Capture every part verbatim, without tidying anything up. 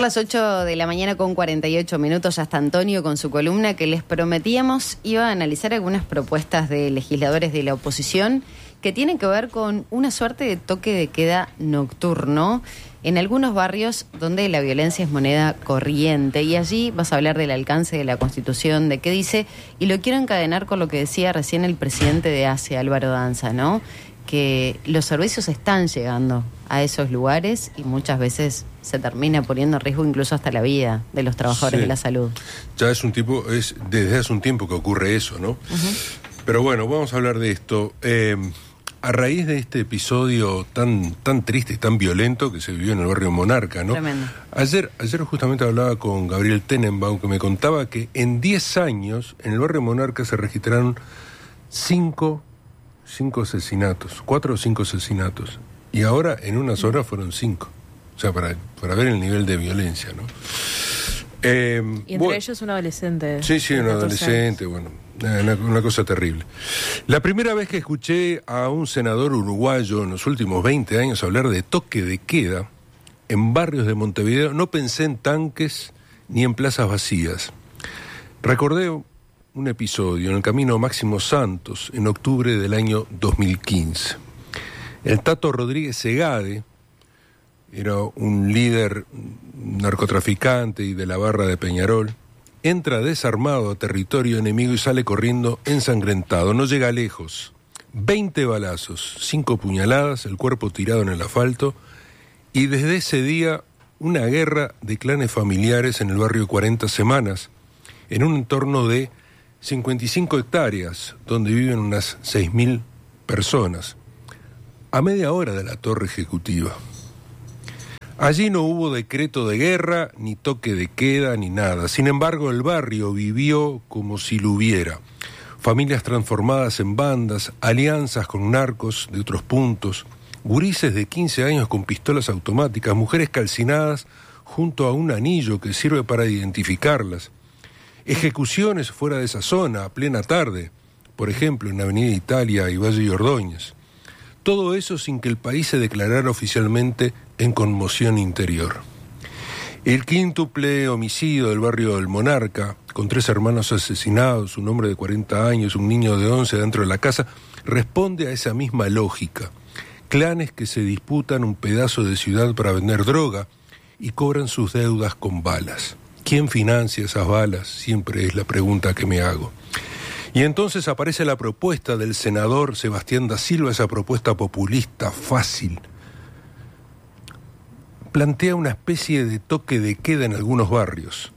Son las ocho de la mañana con cuarenta y ocho minutos. Ya está Antonio con su columna que les prometíamos iba a analizar algunas propuestas de legisladores de la oposición que tienen que ver con una suerte de toque de queda nocturno en algunos barrios donde la violencia es moneda corriente. Y allí vas a hablar del alcance de la Constitución, de qué dice, y lo quiero encadenar con lo que decía recién el presidente de A C E, Álvaro Danza, ¿no? Que los servicios están llegando a esos lugares y muchas veces se termina poniendo en riesgo incluso hasta la vida de los trabajadores sí. de la salud. Ya es un tipo, es desde hace un tiempo que ocurre eso, ¿no? Uh-huh. Pero bueno, vamos a hablar de esto. Eh, a raíz de este episodio tan tan triste y tan violento que se vivió en el barrio Monarca, ¿no? Tremendo. Ayer, ayer justamente hablaba con Gabriel Tenenbaum, que me contaba que en diez años en el barrio Monarca se registraron cinco Cinco asesinatos, cuatro o cinco asesinatos. Y ahora en unas horas fueron cinco. O sea, para, para ver el nivel de violencia, ¿no? Eh, y entre bueno, ellos un adolescente. Sí, sí, un adolescente, años. Bueno, una, una cosa terrible. La primera vez que escuché a un senador uruguayo en los últimos veinte años hablar de toque de queda en barrios de Montevideo, no pensé en tanques ni en plazas vacías. Recordé un episodio en el Camino Máximo Santos en octubre del año dos mil quince. El Tato Rodríguez Segade era un líder narcotraficante y de la barra de Peñarol. Entra desarmado a territorio enemigo y sale corriendo ensangrentado. No llega lejos. veinte balazos, cinco puñaladas, el cuerpo tirado en el asfalto. Y desde ese día, una guerra de clanes familiares en el barrio cuarenta Semanas, en un entorno de cincuenta y cinco hectáreas, donde viven unas seis mil personas, a media hora de la torre ejecutiva. Allí no hubo decreto de guerra, ni toque de queda, ni nada. Sin embargo, el barrio vivió como si lo hubiera. Familias transformadas en bandas, alianzas con narcos de otros puntos, gurises de quince años con pistolas automáticas, mujeres calcinadas junto a un anillo que sirve para identificarlas. Ejecuciones fuera de esa zona, a plena tarde, por ejemplo, en Avenida Italia y Valle y Ordóñez. Todo eso sin que el país se declarara oficialmente en conmoción interior. El quíntuple homicidio del barrio del Monarca, con tres hermanos asesinados, un hombre de cuarenta años, un niño de once dentro de la casa, responde a esa misma lógica. Clanes que se disputan un pedazo de ciudad para vender droga y cobran sus deudas con balas. ¿Quién financia esas balas? Siempre es la pregunta que me hago. Y entonces aparece la propuesta del senador Sebastián da Silva, esa propuesta populista, fácil. Plantea una especie de toque de queda en algunos barrios.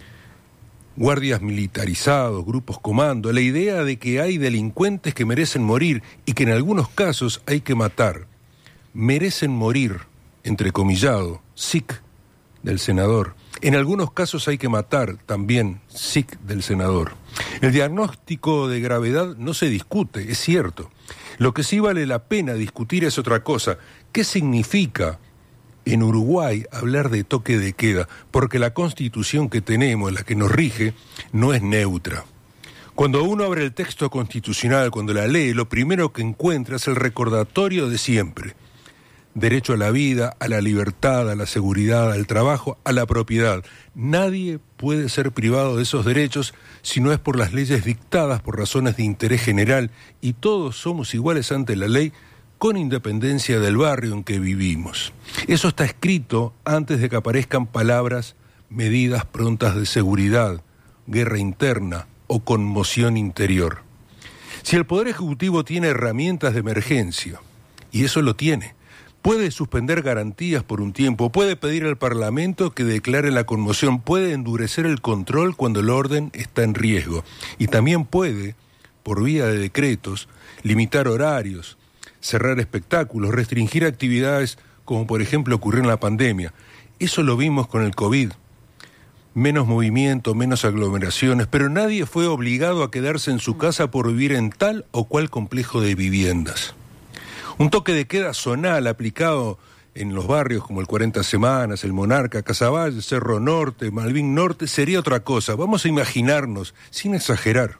Guardias militarizados, grupos comando, la idea de que hay delincuentes que merecen morir y que en algunos casos hay que matar. Merecen morir, entrecomillado, S I C del senador. En algunos casos hay que matar, también, S I C del senador. El diagnóstico de gravedad no se discute, es cierto. Lo que sí vale la pena discutir es otra cosa. ¿Qué significa en Uruguay hablar de toque de queda? Porque la Constitución que tenemos, la que nos rige, no es neutra. Cuando uno abre el texto constitucional, cuando la lee, lo primero que encuentra es el recordatorio de siempre. Derecho a la vida, a la libertad, a la seguridad, al trabajo, a la propiedad. Nadie puede ser privado de esos derechos si no es por las leyes dictadas por razones de interés general, y todos somos iguales ante la ley con independencia del barrio en que vivimos. Eso está escrito antes de que aparezcan palabras, medidas prontas de seguridad, guerra interna o conmoción interior. Si el Poder Ejecutivo tiene herramientas de emergencia, y eso lo tiene, puede suspender garantías por un tiempo, puede pedir al Parlamento que declare la conmoción, puede endurecer el control cuando el orden está en riesgo. Y también puede, por vía de decretos, limitar horarios, cerrar espectáculos, restringir actividades como por ejemplo ocurrió en la pandemia. Eso lo vimos con el COVID. Menos movimiento, menos aglomeraciones, pero nadie fue obligado a quedarse en su casa por vivir en tal o cual complejo de viviendas. Un toque de queda zonal aplicado en los barrios como el cuarenta Semanas, el Monarca, Casaballe, Cerro Norte, Malvin Norte, sería otra cosa. Vamos a imaginarnos, sin exagerar.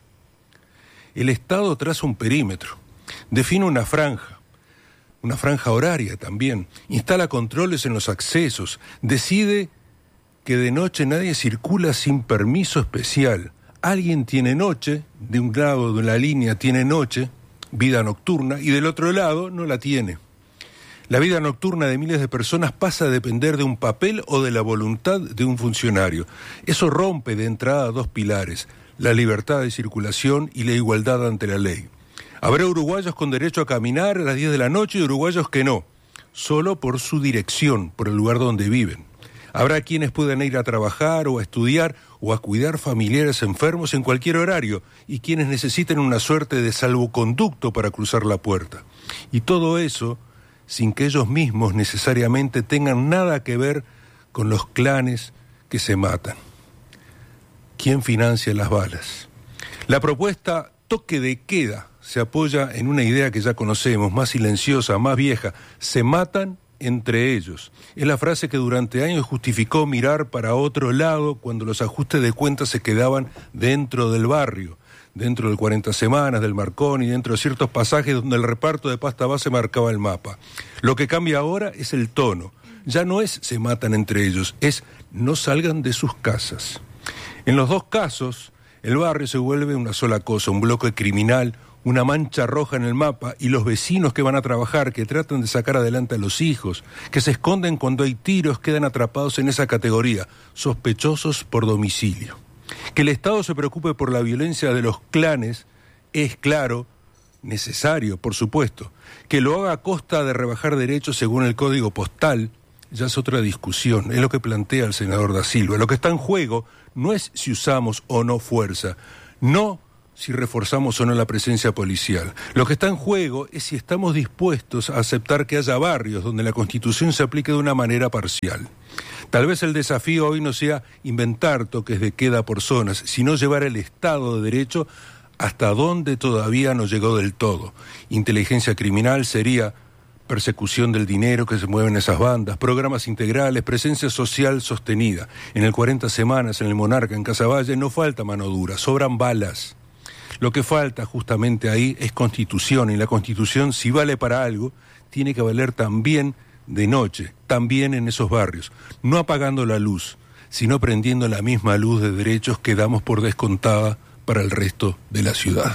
El Estado traza un perímetro, define una franja, una franja horaria también, instala controles en los accesos, decide que de noche nadie circula sin permiso especial. Alguien tiene noche, de un lado de la línea tiene noche, vida nocturna, y del otro lado no la tiene. La vida nocturna de miles de personas pasa a depender de un papel o de la voluntad de un funcionario. Eso rompe de entrada dos pilares, la libertad de circulación y la igualdad ante la ley. Habrá uruguayos con derecho a caminar a las diez de la noche y uruguayos que no, solo por su dirección, por el lugar donde viven. Habrá quienes puedan ir a trabajar o a estudiar o a cuidar familiares enfermos en cualquier horario y quienes necesiten una suerte de salvoconducto para cruzar la puerta. Y todo eso sin que ellos mismos necesariamente tengan nada que ver con los clanes que se matan. ¿Quién financia las balas? La propuesta toque de queda se apoya en una idea que ya conocemos, más silenciosa, más vieja. Se matan entre ellos. Es la frase que durante años justificó mirar para otro lado cuando los ajustes de cuentas se quedaban dentro del barrio, dentro del cuarenta semanas, del Marconi, dentro de ciertos pasajes donde el reparto de pasta base marcaba el mapa. Lo que cambia ahora es el tono. Ya no es se matan entre ellos, es no salgan de sus casas. En los dos casos, el barrio se vuelve una sola cosa, un bloque criminal, una mancha roja en el mapa, y los vecinos que van a trabajar, que tratan de sacar adelante a los hijos, que se esconden cuando hay tiros, quedan atrapados en esa categoría, sospechosos por domicilio. Que el Estado se preocupe por la violencia de los clanes es, claro, necesario, por supuesto. Que lo haga a costa de rebajar derechos según el Código Postal ya es otra discusión, es lo que plantea el senador Da Silva. Lo que está en juego no es si usamos o no fuerza, no si reforzamos o no la presencia policial. Lo que está en juego es si estamos dispuestos a aceptar que haya barrios donde la Constitución se aplique de una manera parcial. Tal vez el desafío hoy no sea inventar toques de queda por zonas, sino llevar el Estado de Derecho hasta donde todavía no llegó del todo. Inteligencia criminal sería persecución del dinero que se mueve en esas bandas, programas integrales, presencia social sostenida. En el cuarenta semanas, en el Monarca, en Casaballe, no falta mano dura, sobran balas. Lo que falta justamente ahí es Constitución, y la Constitución, si vale para algo, tiene que valer también de noche, también en esos barrios, no apagando la luz, sino prendiendo la misma luz de derechos que damos por descontada para el resto de la ciudad.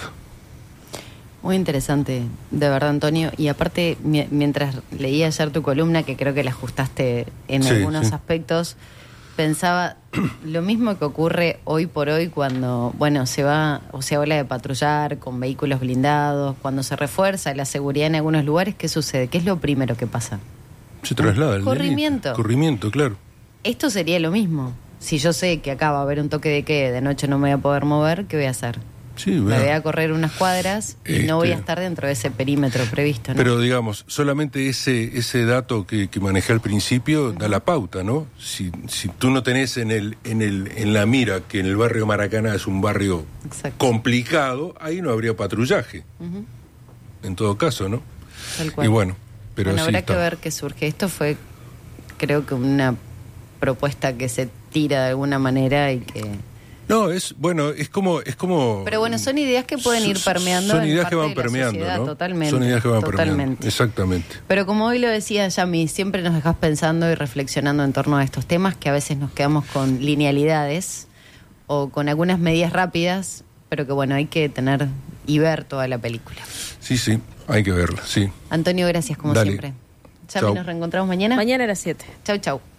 Muy interesante, de verdad, Antonio. Y aparte, mi- mientras leía ayer tu columna, que creo que la ajustaste en Sí, algunos sí. aspectos, pensaba lo mismo que ocurre hoy por hoy cuando, bueno, se va o se habla de patrullar con vehículos blindados, cuando se refuerza la seguridad en algunos lugares. ¿Qué sucede? ¿Qué es lo primero que pasa? Se traslada el Corrimiento. delito. Corrimiento, claro. Esto sería lo mismo. Si yo sé que acá va a haber un toque de queda, de noche no me voy a poder mover, ¿qué voy a hacer? Sí, Me vea. voy a correr unas cuadras y Este, no voy a estar dentro de ese perímetro previsto, ¿no? Pero digamos, solamente ese ese dato que, que manejé al principio da la pauta, ¿no? Si, si tú no tenés en el en el en la mira que en el barrio Maracaná es un barrio Exacto. complicado, ahí no habría patrullaje. Ujú. En todo caso, ¿no? Tal cual. Y bueno, pero bueno, sí habrá está. que ver qué surge. Esto fue, creo que una propuesta que se tira de alguna manera y que... No, es bueno, es como es como Pero bueno, son ideas que pueden ir son- permeando Son en ideas parte que van de la permeando, sociedad, ¿no? totalmente, Son ideas que van totalmente. permeando. Exactamente. Pero como hoy lo decía Yami, siempre nos dejas pensando y reflexionando en torno a estos temas, que a veces nos quedamos con linealidades o con algunas medidas rápidas, pero que bueno, hay que tener y ver toda la película. Sí, sí, hay que verla, sí. Antonio, gracias como Dale. siempre. Yami, Chau. nos reencontramos mañana. Mañana a las siete. Chau, chau.